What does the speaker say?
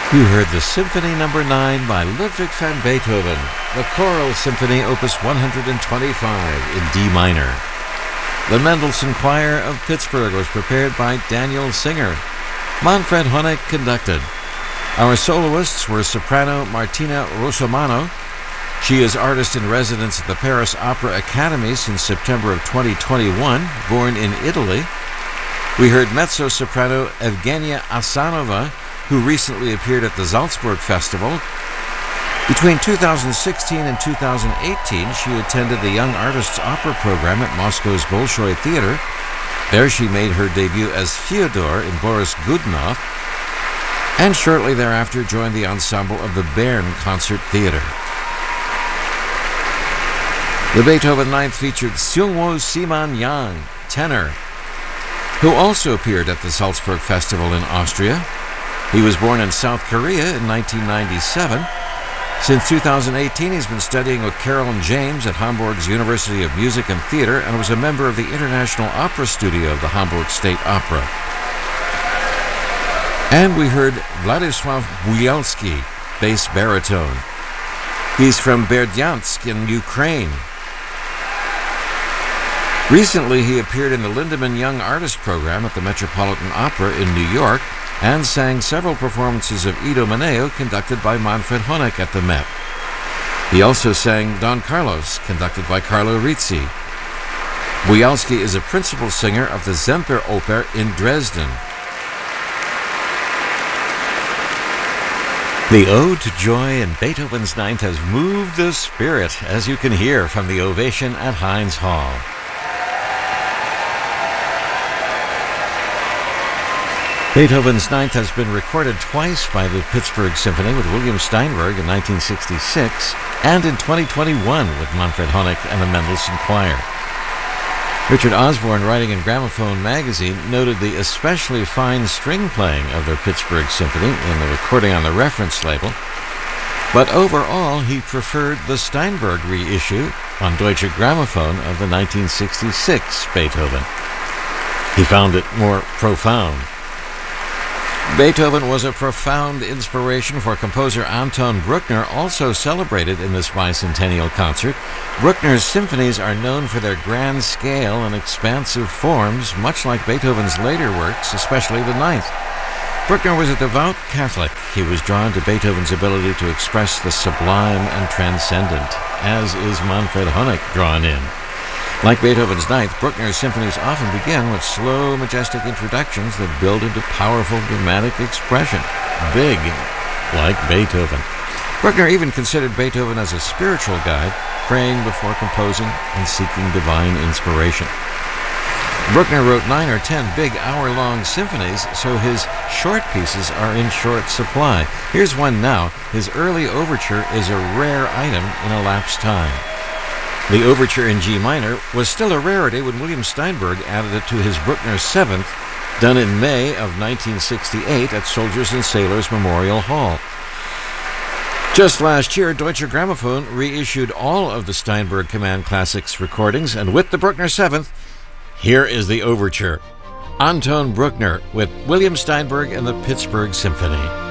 You heard the Symphony No. 9 by Ludwig van Beethoven, the Choral Symphony Opus 125 in D minor. The Mendelssohn Choir of Pittsburgh was prepared by Daniel Singer. Manfred Honeck conducted. Our soloists were soprano Martina Rossomano. She is artist in residence at the Paris Opera Academy since September of 2021, born in Italy. We heard mezzo-soprano Evgenia Asanova, who recently appeared at the Salzburg Festival. Between 2016 and 2018, she attended the Young Artists Opera program at Moscow's Bolshoi Theater. There she made her debut as Fyodor in Boris Godunov, and shortly thereafter joined the ensemble of the Bern Concert Theater. The Beethoven Ninth featured Seungwoo Siman Yang, tenor, who also appeared at the Salzburg Festival in Austria. He was born in South Korea in 1997. Since 2018, he's been studying with Carolyn James at Hamburg's University of Music and Theater and was a member of the International Opera Studio of the Hamburg State Opera. And we heard Władysław Bujalski, bass baritone. He's from Berdyansk in Ukraine. Recently, he appeared in the Lindemann Young Artist Program at the Metropolitan Opera in New York and sang several performances of Idomeneo conducted by Manfred Honeck at the Met. He also sang Don Carlos, conducted by Carlo Rizzi. Bujalski is a principal singer of the Semperoper in Dresden. The Ode to Joy in Beethoven's Ninth has moved the spirit, as you can hear from the ovation at Heinz Hall. Beethoven's Ninth has been recorded twice by the Pittsburgh Symphony with William Steinberg in 1966 and in 2021 with Manfred Honeck and the Mendelssohn Choir. Richard Osborne, writing in Gramophone magazine, noted the especially fine string playing of the Pittsburgh Symphony in the recording on the reference label, but overall he preferred the Steinberg reissue on Deutsche Grammophon of the 1966 Beethoven. He found it more profound. Beethoven was a profound inspiration for composer Anton Bruckner, also celebrated in this bicentennial concert. Bruckner's symphonies are known for their grand scale and expansive forms, much like Beethoven's later works, especially the Ninth. Bruckner was a devout Catholic. He was drawn to Beethoven's ability to express the sublime and transcendent, as is Manfred Honeck drawn in. Like Beethoven's Ninth, Bruckner's symphonies often begin with slow, majestic introductions that build into powerful, dramatic expression. Big, like Beethoven. Bruckner even considered Beethoven as a spiritual guide, praying before composing and seeking divine inspiration. Bruckner wrote 9 or 10 big hour-long symphonies, so his short pieces are in short supply. Here's one now. His early overture is a rare item in elapsed time. The overture in G minor was still a rarity when William Steinberg added it to his Bruckner Seventh, done in May of 1968 at Soldiers and Sailors Memorial Hall. Just last year, Deutsche Grammophon reissued all of the Steinberg Command Classics recordings, and with the Bruckner Seventh, here is the overture. Anton Bruckner with William Steinberg and the Pittsburgh Symphony.